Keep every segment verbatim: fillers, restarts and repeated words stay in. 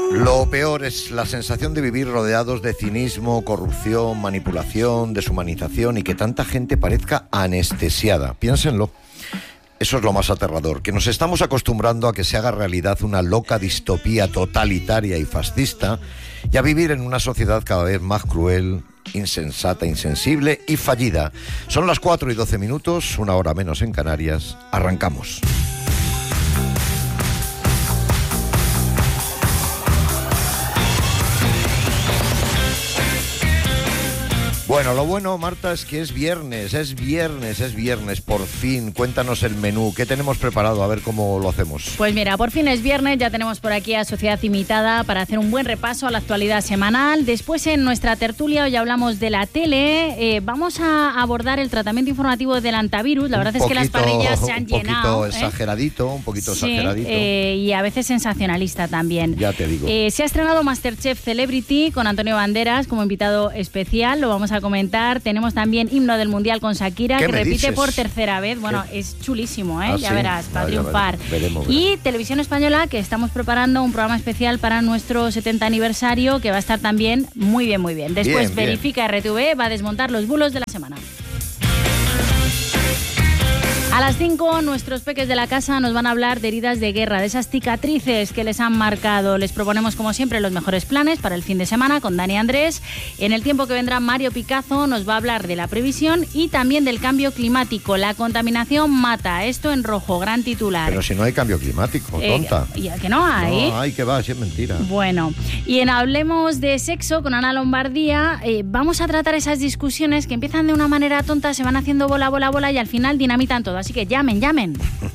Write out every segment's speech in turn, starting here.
Lo peor es la sensación de vivir rodeados de cinismo, corrupción, manipulación, deshumanización y que tanta gente parezca anestesiada. Piénsenlo. Eso es lo más aterrador, que nos estamos acostumbrando a que se haga realidad una loca distopía totalitaria y fascista y a vivir en una sociedad cada vez más cruel, insensata, insensible y fallida. Son las cuatro y doce minutos, una hora menos en Canarias. Arrancamos. Bueno, lo bueno, Marta, es que es viernes, es viernes, es viernes, por fin. Cuéntanos el menú, ¿qué tenemos preparado? A ver cómo lo hacemos. Pues mira, por fin es viernes, ya tenemos por aquí a Sociedad Imitada para hacer un buen repaso a la actualidad semanal. Después en nuestra tertulia hoy hablamos de la tele, eh, vamos a abordar el tratamiento informativo del antivirus. La verdad un es que las parrillas se han un poquito llenado. ¿eh? exageradito, un poquito sí, exageradito. Eh, y a veces sensacionalista también. Ya te digo. Eh, se ha estrenado Masterchef Celebrity con Antonio Banderas como invitado especial, lo vamos a comentar. Tenemos también himno del Mundial con Shakira, que repite dices? por tercera vez. Bueno, ¿Qué? es chulísimo, ¿eh? ¿Ah, ya sí? verás, para ah, triunfar. Veremos, veremos, veremos. Y Televisión Española, que estamos preparando un programa especial para nuestro setenta aniversario, que va a estar también muy bien, muy bien. Después bien, bien. Verifica R T V, va a desmontar los bulos de la semana. A las cinco, nuestros peques de la casa nos van a hablar de heridas de guerra, de esas cicatrices que les han marcado. Les proponemos, como siempre, los mejores planes para el fin de semana con Dani Andrés. En el tiempo que vendrá, Mario Picazo nos va a hablar de la previsión y también del cambio climático. La contaminación mata. Esto en rojo, gran titular. Pero si no hay cambio climático, Eh, tonta. ¿Y que no hay? No, hay que va, si es mentira. Bueno, y en Hablemos de Sexo con Ana Lombardía, eh, vamos a tratar esas discusiones que empiezan de una manera tonta, se van haciendo bola, bola, bola y al final dinamitan todo. Así que llamen, llamen.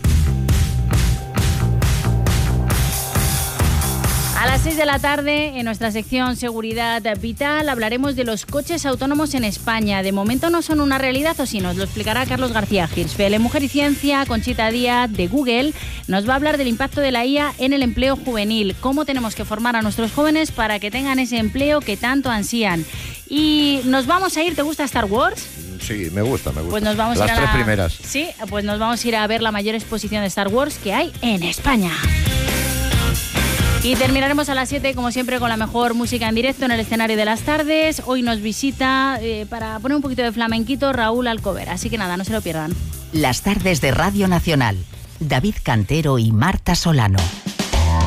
A las seis de la tarde, en nuestra sección Seguridad Vital, hablaremos de los coches autónomos en España. De momento no son una realidad, o sí, nos lo explicará Carlos García Hirschfeld. En Mujer y Ciencia, Conchita Díaz, de Google, nos va a hablar del impacto de la I A en el empleo juvenil. Cómo tenemos que formar a nuestros jóvenes para que tengan ese empleo que tanto ansían. Y nos vamos a ir, ¿te gusta Star Wars? Sí, me gusta, me gusta. Pues nos vamos Las a ir a tres la... primeras. Sí, pues nos vamos a ir a ver la mayor exposición de Star Wars que hay en España. Y terminaremos a las siete, como siempre, con la mejor música en directo en el escenario de las tardes. Hoy nos visita, eh, para poner un poquito de flamenquito, Raúl Alcover. Así que nada, no se lo pierdan. Las tardes de Radio Nacional. David Cantero y Marta Solano.